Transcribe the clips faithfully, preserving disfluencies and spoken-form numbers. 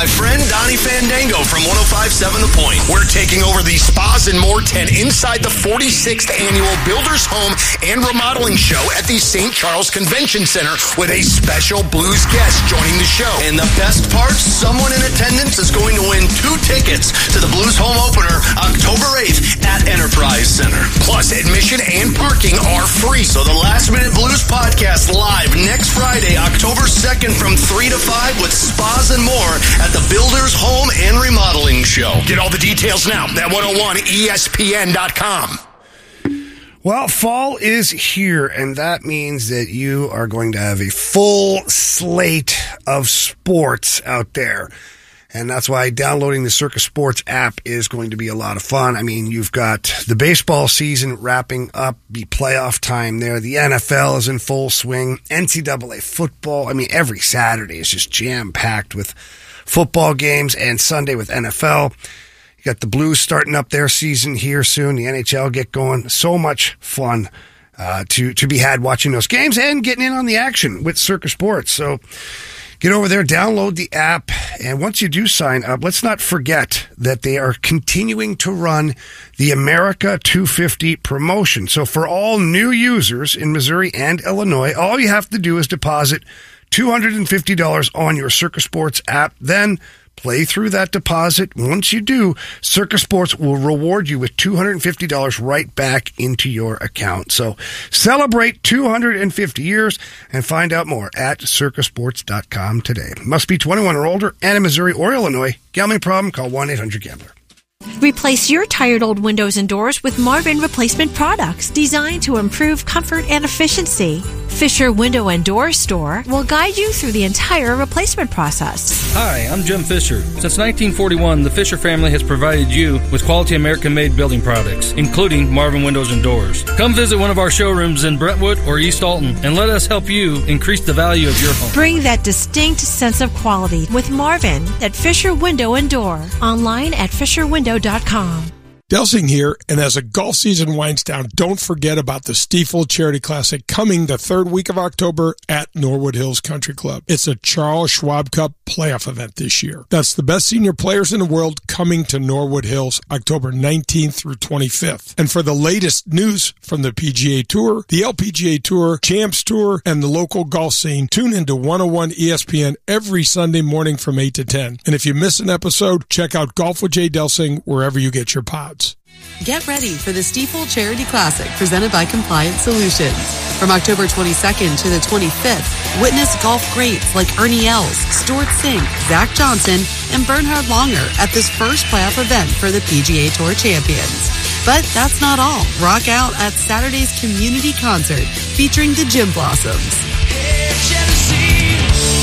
my friend Donnie Fandango from one oh five point seven The Point. We're taking over the Spas and More tent inside the forty-sixth Annual Builders Home and Remodeling Show at the Saint Charles Convention Center with a special blues guest joining the show. And the best part, someone in attendance is going to win two tickets to the Blues Home Opener October eighth at Enterprise Center. Plus, admission and parking are free. So the Last Minute Blues podcast live next Friday, October second from three to five with Spas and More at the Builders Home and Remodeling Show. Get all the details now at one oh one E S P N dot com. Well, fall is here, and that means that you are going to have a full slate of sports out there. And that's why downloading the Circa Sports app is going to be a lot of fun. I mean, you've got the baseball season wrapping up, the playoff time there. The N F L is in full swing. N C double A football. I mean, every Saturday is just jam-packed with football games, and Sunday with N F L. You got the Blues starting up their season here soon. The N H L get going. So much fun uh, to, to be had watching those games and getting in on the action with Circa Sports. So get over there, download the app, and once you do sign up, let's not forget that they are continuing to run the America two fifty promotion. So for all new users in Missouri and Illinois, all you have to do is deposit two hundred fifty dollars on your Circa Sports app, then play through that deposit. Once you do, Circa Sports will reward you with two hundred fifty dollars right back into your account. So celebrate two hundred fifty years and find out more at circa sports dot com today. Must be twenty-one or older and in Missouri or Illinois. Gambling problem? Call one eight hundred gambler. Replace your tired old windows and doors with Marvin replacement products designed to improve comfort and efficiency. Fisher Window and Door Store will guide you through the entire replacement process. Hi, I'm Jim Fisher. Since nineteen forty-one, the Fisher family has provided you with quality American-made building products, including Marvin Windows and Doors. Come visit one of our showrooms in Brentwood or East Alton and let us help you increase the value of your home. Bring that distinct sense of quality with Marvin at Fisher Window and Door. Online at fisher window dot com. Delsing here, and as the golf season winds down, don't forget about the Stiefel Charity Classic coming the third week of October at Norwood Hills Country Club. It's a Charles Schwab Cup playoff event this year. That's the best senior players in the world coming to Norwood Hills October nineteenth through twenty-fifth. And for the latest news from the P G A Tour, the L P G A Tour, Champs Tour, and the local golf scene, tune into one oh one E S P N every Sunday morning from eight to ten. And if you miss an episode, check out Golf with Jay Delsing wherever you get your pods. Get ready for the Stiefel Charity Classic presented by Compliance Solutions. From October twenty-second to the twenty-fifth, witness golf greats like Ernie Els, Stuart Sink, Zach Johnson, and Bernhard Langer at this first playoff event for the P G A Tour champions. But that's not all. Rock out at Saturday's community concert featuring the Gym Blossoms. Hey, jealousy.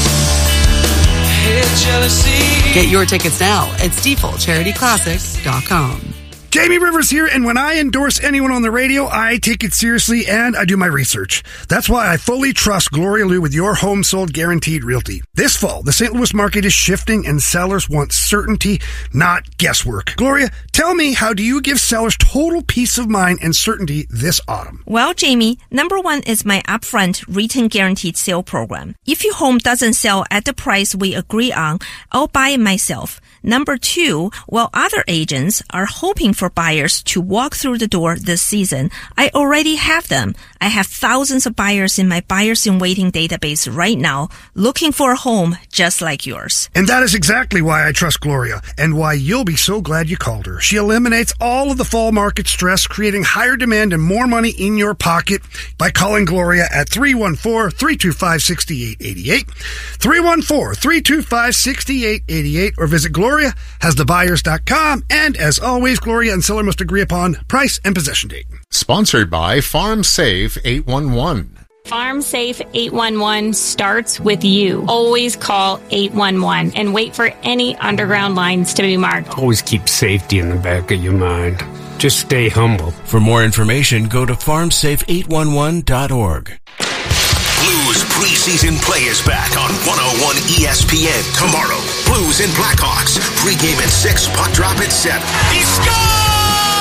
Hey, jealousy. Get your tickets now at stiefel charity classic dot com. Jamie Rivers here, and when I endorse anyone on the radio, I take it seriously and I do my research. That's why I fully trust Gloria Liu with your home sold guaranteed realty. This fall, the Saint Louis market is shifting and sellers want certainty, not guesswork. Gloria, tell me, how do you give sellers total peace of mind and certainty this autumn? Well, Jamie, number one is my upfront written guaranteed sale program. If your home doesn't sell at the price we agree on, I'll buy it myself. Number two, while other agents are hoping for buyers to walk through the door this season, I already have them. I have thousands of buyers in my buyers in waiting database right now looking for a home just like yours. And that is exactly why I trust Gloria and why you'll be so glad you called her. She eliminates all of the fall market stress, creating higher demand and more money in your pocket by calling Gloria at three one four, three two five, six eight eight eight, three one four, three two five, six eight eight eight, or visit gloria has the buyers dot com. And as always, Gloria and seller must agree upon price and possession date. Sponsored by Farm Safe eight one one. Farm Safe eight one one starts with you. Always call eight one one and wait for any underground lines to be marked. Always keep safety in the back of your mind. Just stay humble. For more information, go to farm safe eight one one dot org. Blues preseason play is back on one oh one E S P N tomorrow. Blues and Blackhawks. Pre-game at six, puck drop at seven. He scores!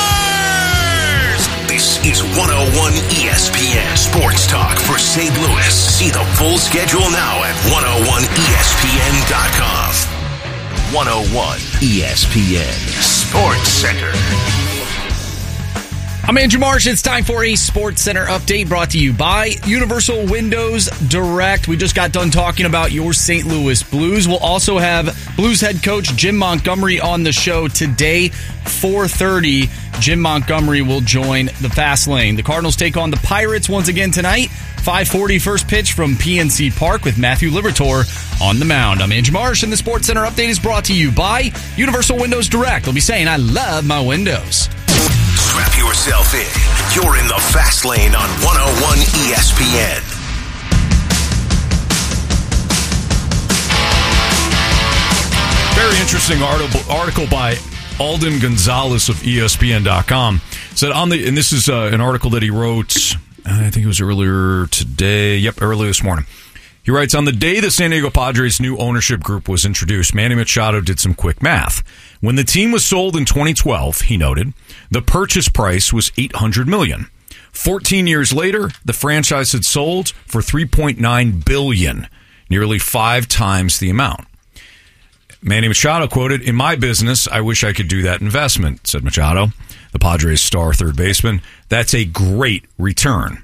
This is one oh one E S P N Sports Talk for Saint Louis. See the full schedule now at one oh one E S P N dot com. one oh one E S P N Sports Center. I'm Andrew Marsh. It's time for a Sports Center update brought to you by Universal Windows Direct. We just got done talking about your Saint Louis Blues. We'll also have Blues head coach Jim Montgomery on the show today. four thirty, Jim Montgomery will join the Fast Lane. The Cardinals take on the Pirates once again tonight. five forty first pitch from P N C Park with Matthew Liberatore on the mound. I'm Andrew Marsh, and the Sports Center update is brought to you by Universal Windows Direct. They'll be saying, I love my windows. Strap yourself in. You're in the Fast Lane on one oh one E S P N. Very interesting article, article by Alden Gonzalez of E S P N dot com. Said on the, and this is uh, an article that he wrote, I think it was earlier today. Yep, earlier this morning. He writes, on the day the San Diego Padres' new ownership group was introduced, Manny Machado did some quick math. When the team was sold in twenty twelve, he noted, the purchase price was eight hundred million dollars. fourteen years later, the franchise had sold for three point nine billion dollars, nearly five times the amount. Manny Machado quoted, in my business, I wish I could do that investment, said Machado, the Padres' star third baseman. That's a great return.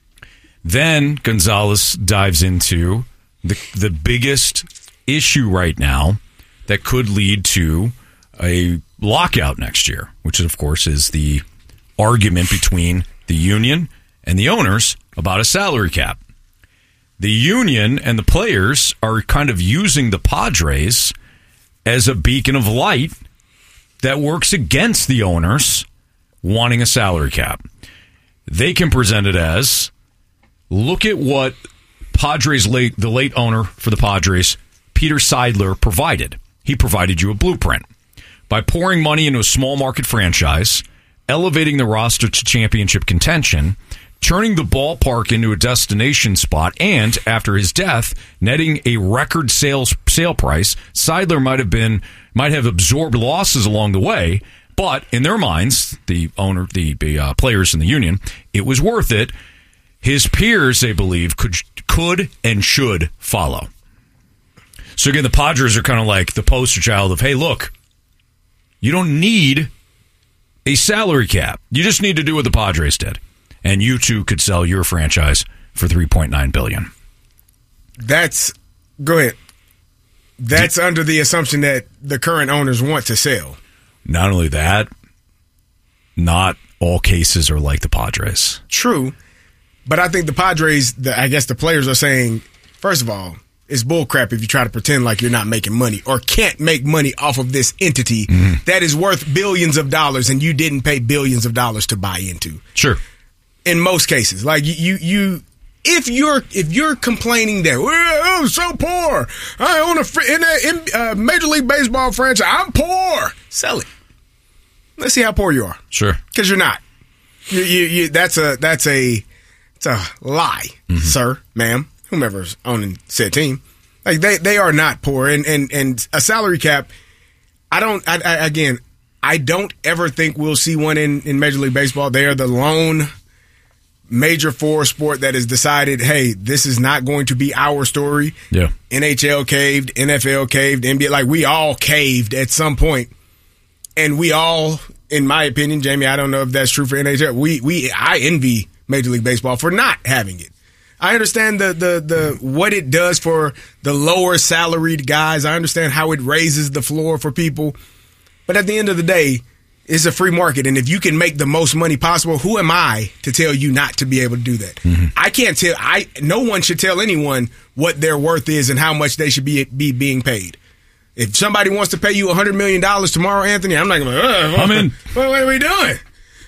Then Gonzalez dives into the the biggest issue right now that could lead to a lockout next year, which of course is the argument between the union and the owners about a salary cap. The union and the players are kind of using the Padres as a beacon of light that works against the owners wanting a salary cap. They can present it as, look at what Padres late the late owner for the Padres, Peter Seidler, provided. He provided you a blueprint. By pouring money into a small market franchise, elevating the roster to championship contention, turning the ballpark into a destination spot, and after his death, netting a record sales sale price, Seidler might have been might have absorbed losses along the way, but in their minds, the owner, the, the uh, players in the union, it was worth it. His peers, they believe, could could and should follow. So again, the Padres are kind of like the poster child of, hey, look, you don't need a salary cap. You just need to do what the Padres did. And you too could sell your franchise for three point nine billion dollars. That's, go ahead. That's Did, under the assumption that the current owners want to sell. Not only that, not all cases are like the Padres. True. But I think the Padres, the, I guess the players are saying, first of all, it's bullcrap if you try to pretend like you're not making money or can't make money off of this entity mm-hmm. that is worth billions of dollars and you didn't pay billions of dollars to buy into. Sure. In most cases, like you, you, you if you're if you're complaining that well, I'm so poor, I own a fr- in a in, uh, Major League Baseball franchise, I'm poor. Sell it. Let's see how poor you are. Sure, because you're not. You, you, you, that's a that's a it's a lie, mm-hmm. sir, ma'am, whomever's owning said team. Like they, they are not poor, and and and a salary cap. I don't. I, I, again, I don't ever think we'll see one in, in Major League Baseball. They are the lone major four sport that has decided, hey, this is not going to be our story. Yeah. N H L caved, N F L caved, N B A. Like we all caved at some point, and we all, in my opinion, Jamie, I don't know if that's true for N H L. We we I envy Major League Baseball for not having it. I understand the, the, the what it does for the lower salaried guys. I understand how it raises the floor for people. But at the end of the day, it's a free market. And if you can make the most money possible, who am I to tell you not to be able to do that? Mm-hmm. I can't tell. I no one should tell anyone what their worth is and how much they should be, be being paid. If somebody wants to pay you one hundred million dollars tomorrow, Anthony, I'm not going to uh, I'm in. What, what are we doing?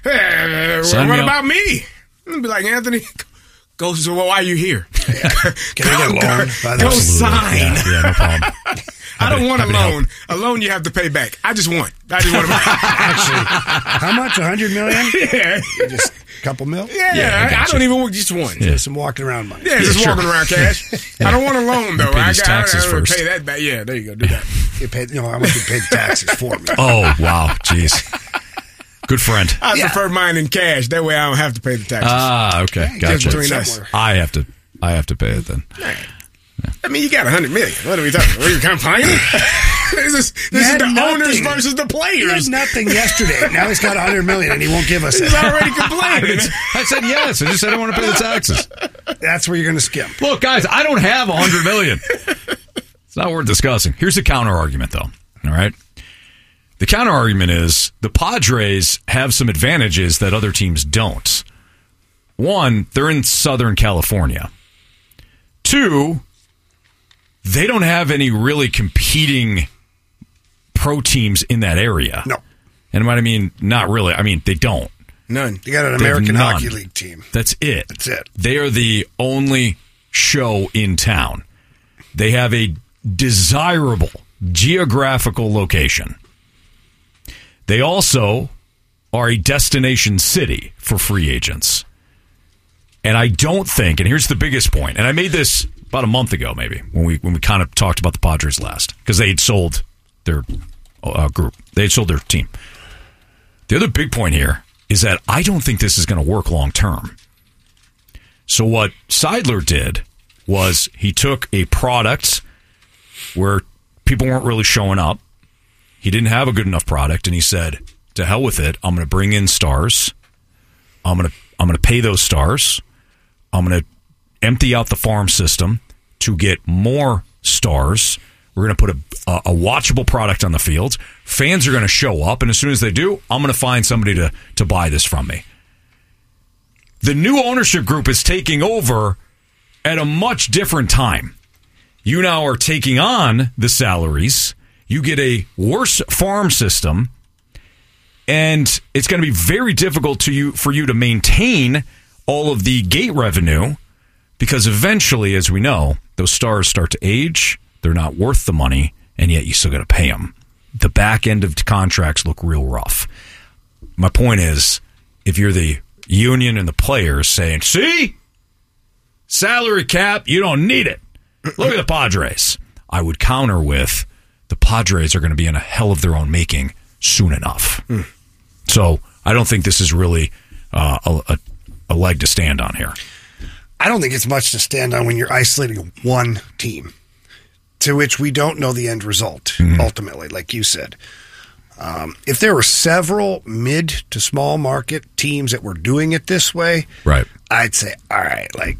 Uh, what about me? I'm going to be like, Anthony, go, so why are you here? Yeah. Can I get a loan? Go sign. Yeah, yeah, no problem. I don't want a loan. A loan you have to pay back. I just want. I just want to. Actually, how much? A hundred million? Yeah, just a couple mil. Yeah, yeah I, I, I don't even want just one. Yeah. Just some walking around money. Yeah, yeah just sure. walking around cash. I don't want a loan though. Pay I got taxes I, I, first. Pay that back. Yeah, there you go. Do that. You pay. You know, I want you to pay the taxes for me. Oh wow, jeez. Good friend. I yeah. prefer mine in cash. That way I don't have to pay the taxes. Ah, okay. Yeah, gotcha. Between us. I have to I have to pay it then. Yeah. I mean, you got a hundred million. What are we talking about? Are you complaining? this is, this is the nothing. owners versus the players. He had nothing yesterday. Now he's got one hundred million dollars and he won't give us it. He's already complaining. I said yes. I just said I want to pay the taxes. That's where you're going to skim. Look, guys, I don't have one hundred million dollars. It's not worth discussing. Here's the counter argument, though. All right? The counter argument is the Padres have some advantages that other teams don't. One, they're in Southern California. Two, they don't have any really competing pro teams in that area. No. And what I mean, not really. I mean, they don't. None. You got an American Hockey League team. That's it. That's it. They are the only show in town. They have a desirable geographical location. They also are a destination city for free agents. And I don't think, and here's the biggest point, and I made this about a month ago maybe, when we when we kind of talked about the Padres last, because they had sold their uh, group. They had sold their team. The other big point here is that I don't think this is going to work long term. So what Seidler did was he took a product where people weren't really showing up. He didn't have a good enough product, and he said, to hell with it, I'm going to bring in stars. I'm going to I'm going to pay those stars. I'm going to empty out the farm system to get more stars. We're going to put a, a, a watchable product on the field. Fans are going to show up, and as soon as they do, I'm going to find somebody to, to buy this from me. The new ownership group is taking over at a much different time. You now are taking on the salaries. You get a worse farm system, and it's going to be very difficult to you for you to maintain all of the gate revenue, because eventually, as we know, those stars start to age. They're not worth the money, and yet you still got to pay them. The back end of contracts look real rough. My point is, if you're the union and the players saying, see, salary cap, you don't need it. Look at the Padres. I would counter with, the Padres are going to be in a hell of their own making soon enough. Mm. So I don't think this is really uh, a, a, a leg to stand on here. I don't think it's much to stand on when you're isolating one team, to which we don't know the end result, mm-hmm. ultimately, like you said. Um, if there were several mid to small market teams that were doing it this way, right, I'd say, all right, like,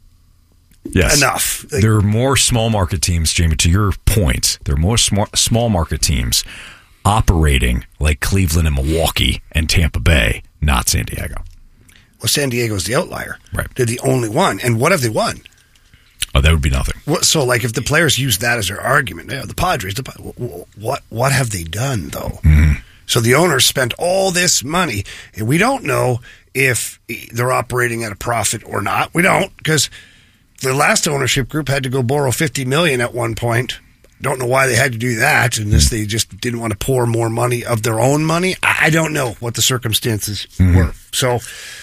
yes. enough. Like, there are more small market teams, Jamie, to your point. There are more small, small market teams operating like Cleveland and Milwaukee and Tampa Bay, not San Diego. Well, San Diego's the outlier. Right. They're the only one. And what have they won? Oh, that would be nothing. What, so, like, if the players use that as their argument, yeah, the Padres, the, what what have they done, though? Mm-hmm. So the owners spent all this money, and we don't know if they're operating at a profit or not. We don't, because the last ownership group had to go borrow fifty million dollars at one point. Don't know why they had to do that, unless they just didn't want to pour more money of their own money. I don't know what the circumstances mm-hmm. were. So,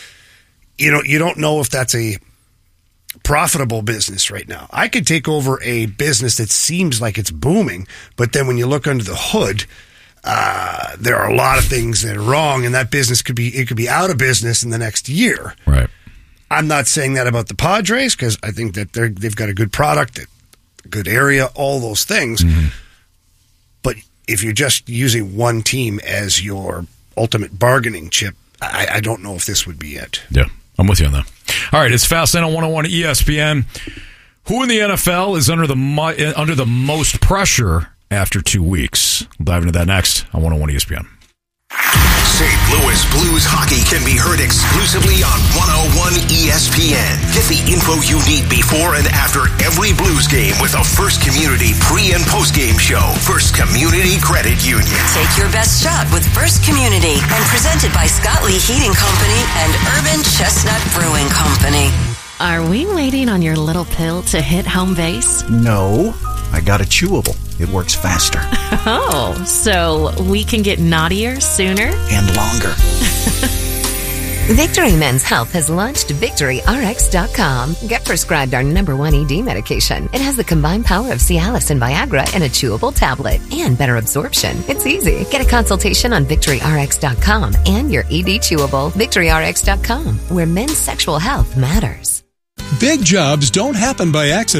you know, you don't know if that's a profitable business right now. I could take over a business that seems like it's booming, but then when you look under the hood, uh, there are a lot of things that are wrong, and that business could be it could be out of business in the next year. Right. I'm not saying that about the Padres, because I think that they're they've got a good product, a good area, all those things. Mm-hmm. But if you're just using one team as your ultimate bargaining chip, I, I don't know if this would be it. Yeah, I'm with you on that. All right, it's Fastlane on one oh one E S P N. Who in the N F L is under the mo- under the most pressure after two weeks? We'll dive into that next on one oh one E S P N. Saint Louis Blues hockey can be heard exclusively on one oh one E S P N. Get the info you need before and after every Blues game with a First Community pre- and post-game show. First Community Credit Union. Take your best shot with First Community, and presented by Scott Lee Heating Company and Urban Chestnut Brewing Company. Are we waiting on your little pill to hit home base? No, I got a chewable. It works faster. Oh, so we can get naughtier sooner? And longer. Victory Men's Health has launched Victory R X dot com. Get prescribed our number one E D medication. It has the combined power of Cialis and Viagra in a chewable tablet and better absorption. It's easy. Get a consultation on Victory R X dot com and your E D chewable. Victory R X dot com, where men's sexual health matters. Big jobs don't happen by accident.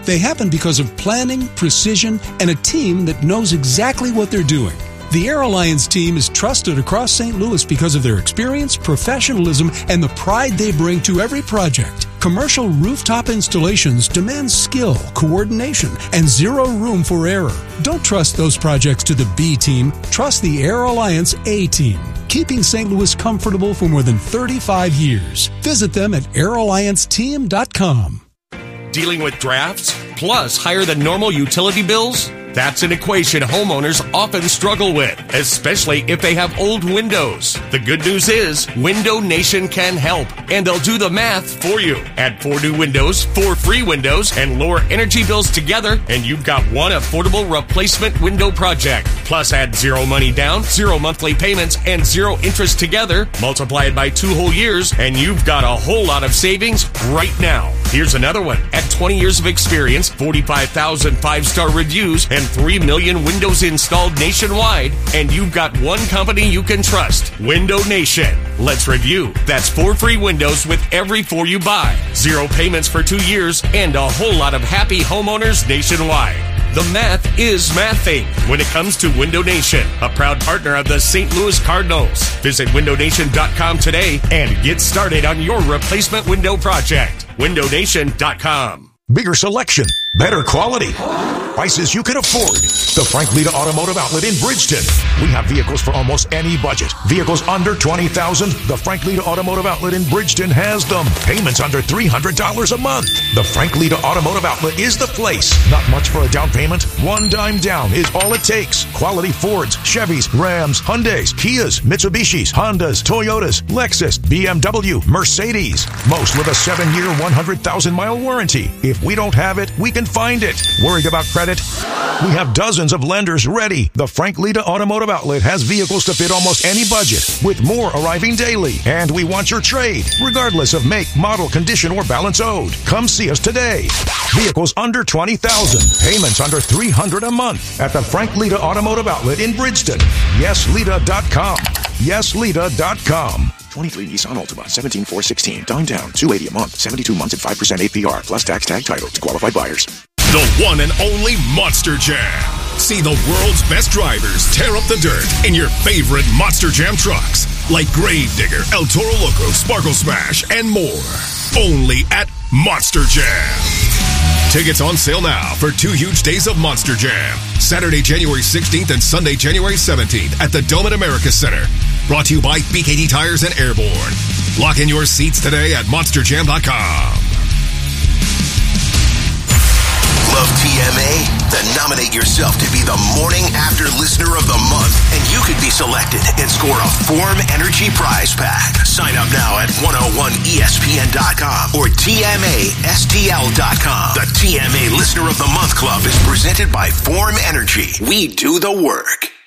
They happen because of planning, precision, and a team that knows exactly what they're doing. The Air Alliance team is trusted across Saint Louis because of their experience, professionalism, and the pride they bring to every project. Commercial rooftop installations demand skill, coordination, and zero room for error. Don't trust those projects to the B team. Trust the Air Alliance A team, keeping Saint Louis comfortable for more than thirty-five years. Visit them at air alliance team dot com. Dealing with drafts plus higher than normal utility bills? That's an equation homeowners often struggle with, especially if they have old windows. The good news is Window Nation can help, and they'll do the math for you. Add four new windows, four free windows, and lower energy bills together, and you've got one affordable replacement window project. Plus add zero money down, zero monthly payments, and zero interest together. Multiply it by two whole years, and you've got a whole lot of savings right now. Here's another one. At twenty years of experience, forty-five thousand five-star reviews, and three million windows installed nationwide, and you've got one company you can trust, Window Nation. Let's review. That's four free windows with every four you buy, zero payments for two years, and a whole lot of happy homeowners nationwide. The math is mathing when it comes to Window Nation, a proud partner of the Saint Louis Cardinals. Visit window nation dot com today and get started on your replacement window project. window nation dot com. Bigger selection, better quality, prices you can afford. The Frank Lita Automotive Outlet in Bridgeton. We have vehicles for almost any budget. Vehicles under twenty thousand dollars. The Frank Lita Automotive Outlet in Bridgeton has them. Payments under three hundred dollars a month. The Frank Lita Automotive Outlet is the place. Not much for a down payment. One dime down is all it takes. Quality Fords, Chevys, Rams, Hyundais, Kias, Mitsubishis, Hondas, Toyotas, Lexus, B M W, Mercedes. Most with a seven-year, one hundred thousand mile warranty. If we don't have it, we can find it. Worried about credit? We have dozens of lenders ready. The Frank Lita Automotive Outlet has vehicles to fit almost any budget, with more arriving daily. And we want your trade, regardless of make, model, condition, or balance owed. Come see us today. Vehicles under twenty thousand dollars. Payments under three hundred dollars a month at the Frank Lita Automotive Outlet in Bridgeton. yes lita dot com. yes lita dot com. twenty-three Nissan Altima, seventeen four sixteen. Dime down, two hundred eighty a month, seventy-two months at five percent A P R, plus tax tag title to qualified buyers. The one and only Monster Jam. See the world's best drivers tear up the dirt in your favorite Monster Jam trucks, like Gravedigger, El Toro Loco, Sparkle Smash, and more. Only at Monster Jam. Tickets on sale now for two huge days of Monster Jam. Saturday, January sixteenth and Sunday, January seventeenth at the Dome at America Center. Brought to you by B K D Tires and Airborne. Lock in your seats today at monster jam dot com. Love T M A? Then nominate yourself to be the Morning After Listener of the Month, and you could be selected and score a Form Energy prize pack. Sign up now at one oh one E S P N dot com or T M A S T L dot com. The T M A Listener of the Month Club is presented by Form Energy. We do the work.